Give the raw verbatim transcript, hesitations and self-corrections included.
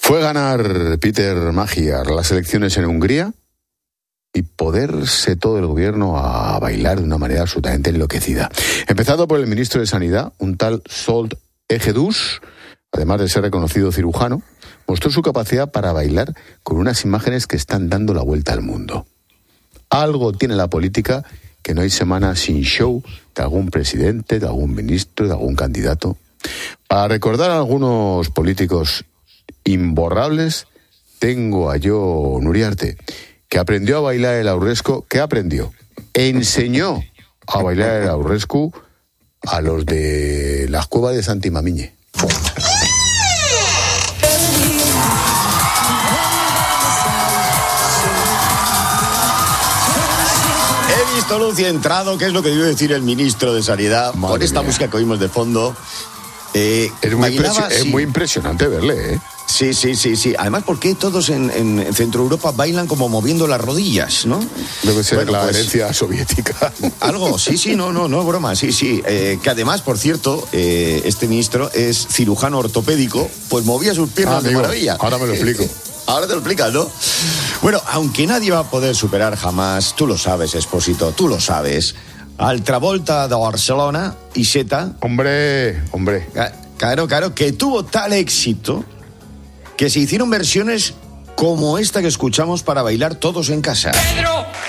Fue ganar Peter Magyar las elecciones en Hungría y poderse todo el gobierno a bailar de una manera absolutamente enloquecida. Empezando por el ministro de Sanidad, un tal Zsolt Egedus, además de ser reconocido cirujano, mostró su capacidad para bailar con unas imágenes que están dando la vuelta al mundo. Algo tiene la política que no hay semana sin show de algún presidente, de algún ministro, de algún candidato. Para recordar a algunos políticos imborrables, tengo a yo Nuriarte, que aprendió a bailar el aurrescu. ¿Qué aprendió? Enseñó a bailar el aurrescu a los de las cuevas de Santi Mamiñe. He visto luz y entrado, que es lo que debió decir el ministro de Sanidad, Madre por esta mía. música que oímos de fondo. Eh, Es muy, bailaba, impresio- es sí. muy impresionante verle, ¿eh? Sí, sí, sí, sí. Además, ¿por qué todos en, en, en Centro Europa bailan como moviendo las rodillas, no? Debe ser Bueno, la pues, herencia soviética. Algo, sí, sí, no, no, no, broma, sí, sí. Eh, que además, por cierto, eh, este ministro es cirujano ortopédico, pues movía sus piernas Ah, de amigo, maravilla. ahora me lo explico. Ahora te lo explicas, ¿no? Bueno, aunque nadie va a poder superar jamás, tú lo sabes, Expósito, tú lo sabes, al Travolta de Barcelona y Seta, Hombre, hombre. claro, claro, que tuvo tal éxito que se hicieron versiones como esta que escuchamos para bailar todos en casa. Pedro,